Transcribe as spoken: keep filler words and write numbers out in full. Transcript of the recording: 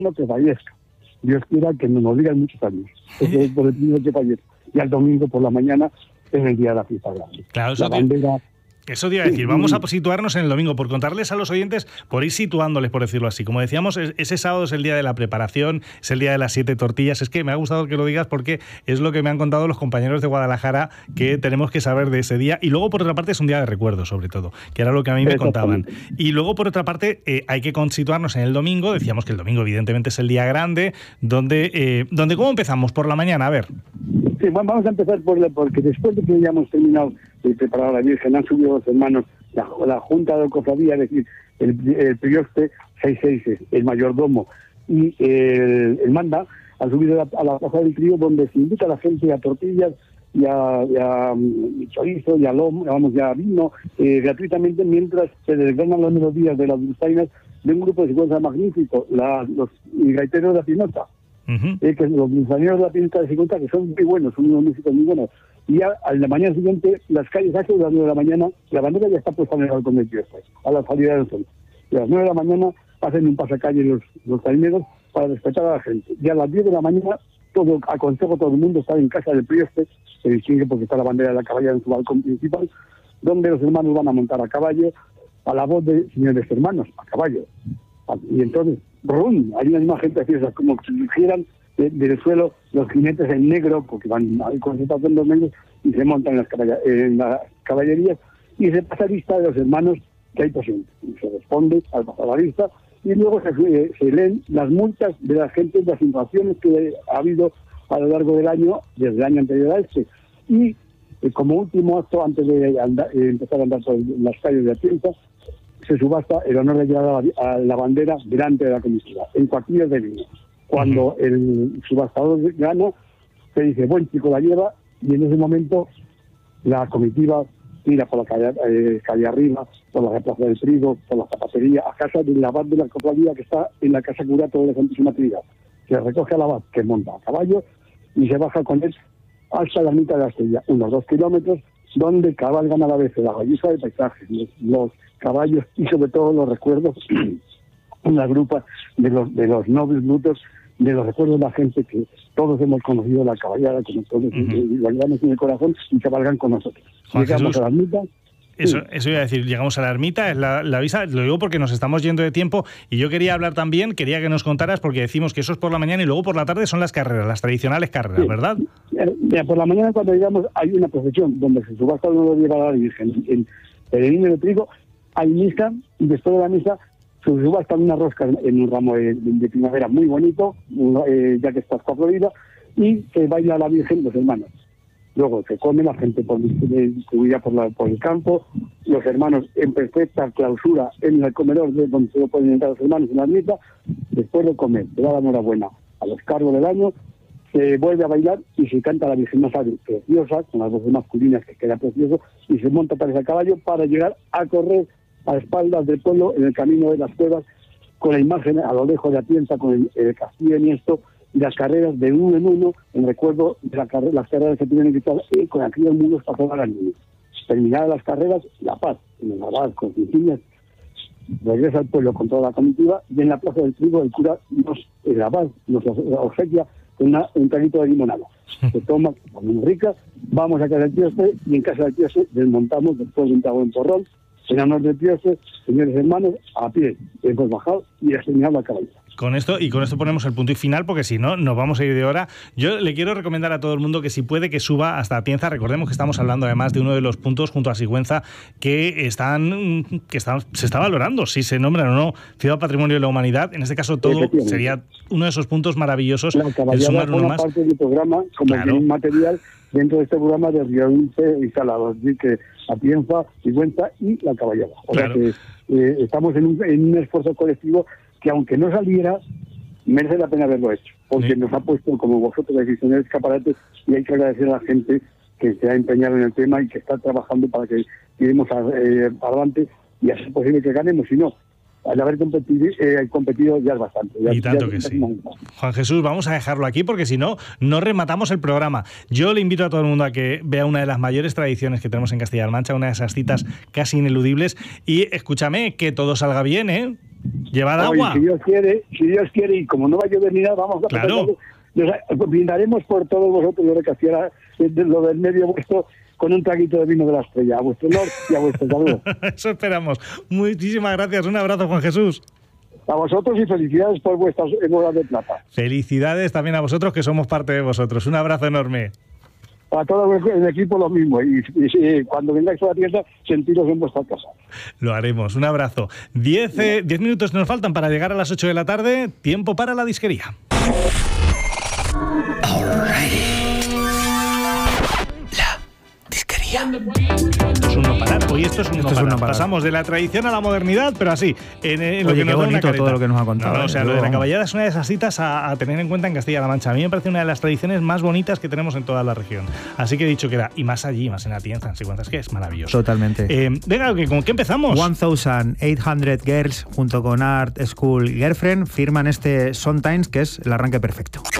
no que fallezca. Dios quiera que nos lo digan muchos años. Eso es por el primero que fallezca. Y al domingo por la mañana es el día de la fiesta grande. Claro, eso la bandera... Eso te iba a decir, vamos a situarnos en el domingo, por contarles a los oyentes, por ir situándoles, por decirlo así. Como decíamos, ese sábado es el día de la preparación, es el día de las siete tortillas. Es que me ha gustado que lo digas porque es lo que me han contado los compañeros de Guadalajara que tenemos que saber de ese día. Y luego, por otra parte, es un día de recuerdo, sobre todo, que era lo que a mí me contaban. Y luego, por otra parte, eh, hay que situarnos en el domingo. Decíamos que el domingo, evidentemente, es el día grande, donde, eh, donde ¿cómo empezamos? Por la mañana, a ver. Sí, vamos a empezar por la, porque después de que ya hemos terminado de preparar a la Virgen, han subido los hermanos, la, la Junta de Cofradía, es decir, el, el prioste seis seis, el mayordomo y el, el manda, han subido a la, a la plaza del trío, donde se invita a la gente a tortillas y a, y a y chorizo y a lomo, vamos, ya vino, eh, gratuitamente, mientras se desgranan las melodías de las dulzainas de un grupo de secuencia magnífico, la, los gaiteros de la Pinota. Uh-huh. Eh, que los dulzaneros de la Pinota de cincuenta, que son muy buenos, son unos músicos muy buenos. Y ya a la mañana siguiente, las calles hace las nueve de la mañana, la bandera ya está puesta en el balcón del Tío, a la salida del sol. Y a las nueve de la mañana hacen un pasacalle los, los tarineros para despertar a la gente. Y a las diez de la mañana, todo, aconsejo a todo el mundo estar en casa del prioste, se distingue porque está la bandera de la caballa en su balcón principal, donde los hermanos van a montar a caballo, a la voz de señores hermanos, a caballo. Y entonces, ¡brum!, hay una imagen preciosa, como si dijeran del suelo los jinetes en negro, porque van con sus atuendos negros, y se montan en las, caball en las caballerías, y se pasa lista de los hermanos que hay presentes. Y se responde al pasar la lista, y luego se, se leen las multas de la gente, de las infracciones que ha habido a lo largo del año, desde el año anterior a este. Y eh, como último acto, antes de andar, eh, empezar a andar por las calles de Atienza, se subasta el honor de llevar a la bandera delante de la comitiva, en cuartillas de vino. Cuando uh-huh. el subastador gana, se dice, buen chico la lleva, y en ese momento la comitiva tira por la calle, eh, calle arriba, por la Plaza del Trigo, por la zapatería, a casa del abad de la cofradía que está en la casa curato de la Santísima Trinidad. Se recoge al abad, que monta a caballo, y se baja con él hasta la mitad de la estrella, unos dos kilómetros, donde cabalgan a la vez la belleza de paisajes, los, los caballos y sobre todo los recuerdos, una grupa de los de los nobles brutos, de los recuerdos de la gente que todos hemos conocido la caballada, como todos uh-huh. la llevamos en el corazón y cabalgan con nosotros. Juan Llegamos Jesús. a la ermita. Eso, eso iba a decir, llegamos a la ermita, es la, la visa, lo digo porque nos estamos yendo de tiempo y yo quería hablar también, quería que nos contaras, porque decimos que eso es por la mañana y luego por la tarde son las carreras, las tradicionales carreras, sí. ¿verdad? Mira, por la mañana cuando llegamos hay una procesión donde se subasta uno lo lleva a la Virgen, en Peregrino de Trigo, hay misa y después de la misa se subasta una rosca en un ramo de, de, de primavera muy bonito, eh, ya que está florida, y se baila a la Virgen los hermanos. Luego se come la gente por, distribuida por, la, por el campo, los hermanos en perfecta clausura en el comedor de donde se pueden entrar los hermanos en la ermita. Después de comer, se da la enhorabuena a los cargos del año, se vuelve a bailar y se canta la Virgen Masario, preciosa, con las voces masculinas que queda precioso, y se monta para ese caballo para llegar a correr a espaldas del pueblo en el camino de las cuevas, con la imagen a lo lejos de Atienza, con el, el castillo de Niesto, y las carreras de uno en uno, en recuerdo de la carre las carreras que tienen que estar eh, con aquellos muros para todas las niñas. Terminadas las carreras, la paz, en el abad, con insignias, regresa al pueblo con toda la comitiva, y en la Plaza del Trigo el cura, nos, el abad, nos obsequia con una, un traguito de limonada. Se toma, muy rica, vamos a casa del Tíoste, y en casa del Tíoste desmontamos, después de un trago en porrón, en honor del Tíoste, señores hermanos, a pie, hemos bajado y a señalar la cabeza. Con esto, y con esto ponemos el punto y final, porque si no, nos vamos a ir de hora. Yo le quiero recomendar a todo el mundo que si puede que suba hasta Atienza. Recordemos que estamos hablando además de uno de los puntos junto a Sigüenza que están que están, se está valorando si se nombran o no Ciudad Patrimonio de la Humanidad. En este caso todo sería uno de esos puntos maravillosos. La caballada forma más. parte del programa como claro. un material dentro de este programa de Río Dulce instalado, así que Atienza, Sigüenza y la caballada. O claro. sea que eh, estamos en un, en un esfuerzo colectivo que aunque no saliera, merece la pena haberlo hecho, porque sí. nos ha puesto, como vosotros decís, en el escaparate, y hay que agradecer a la gente que se ha empeñado en el tema y que está trabajando para que tiremos eh, adelante y hacer posible que ganemos, si no, al haber competido, eh, competido ya es bastante. Ya, y tanto ya que sí. Juan Jesús, vamos a dejarlo aquí porque si no, no rematamos el programa. Yo le invito a todo el mundo a que vea una de las mayores tradiciones que tenemos en Castilla-La Mancha, una de esas citas casi ineludibles, y escúchame, que todo salga bien, ¿eh? Llevad Oye, agua. Si Dios quiere, si Dios quiere, y como no va a llover ni nada, vamos a Claro. nos brindaremos por todos vosotros, lo que hacía lo del medio vuestro, con un traguito de vino de la Estrella, a vuestro honor y a vuestro salud. Eso esperamos. Muchísimas gracias. Un abrazo, Juan Jesús. A vosotros y felicidades por vuestras bodas de plata. Felicidades también a vosotros, que somos parte de vosotros. Un abrazo enorme. A todo el equipo lo mismo. Y, y, y cuando vengáis a la tienda, sentiros en vuestra casa. Lo haremos. Un abrazo. Diez, eh, diez minutos nos faltan para llegar a las ocho de la tarde. Tiempo para la disquería. Esto es un no parar. Hoy esto es un, Esto no, es parar. un no parar. Pasamos de la tradición a la modernidad, pero así, en, en lo Oye, que nos qué da una bonito careta. todo lo que nos ha contado, No, no, ¿eh? o sea, lo de Luego, la vamos. caballada es una de esas citas a, a tener en cuenta en Castilla-La Mancha. A mí me parece una de las tradiciones más bonitas que tenemos en toda la región. Así que he dicho que era, y más allí, más en Atienza, en Sigüenza, es que es maravilloso. Totalmente. Eh, venga, ¿con qué empezamos? eighteen hundred Girls junto con Art School Girlfriend firman este Sometimes, que es el arranque perfecto.